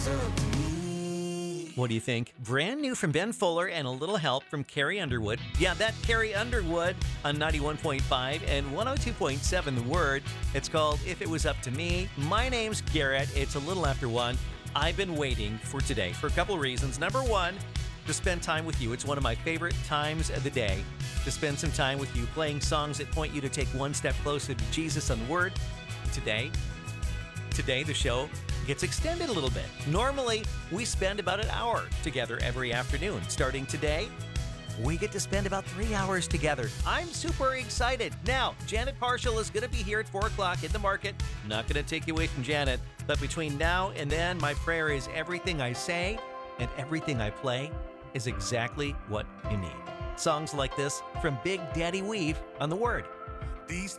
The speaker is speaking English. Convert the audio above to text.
What do you think? Brand new from Ben Fuller and a little help from Carrie Underwood. Yeah, that Carrie Underwood on 91.5 and 102.7 The Word. It's called If It Was Up to Me. My name's Garrett. It's a little after 1. I've been waiting for today for a couple of reasons. Number one, to spend time with you. It's one of my favorite times of the day to spend some time with you, playing songs that point you to take one step closer to Jesus on the Word. Today, the show gets extended a little bit. Normally, we spend about an hour together every afternoon. Starting today, we get to spend about 3 hours together. I'm super excited. Now, Janet Parshall is going to be here at 4 o'clock in the market. I'm not going to take you away from Janet, but between now and then, my prayer is everything I say and everything I play is exactly what you need. Songs like this from Big Daddy Weave on The Word. These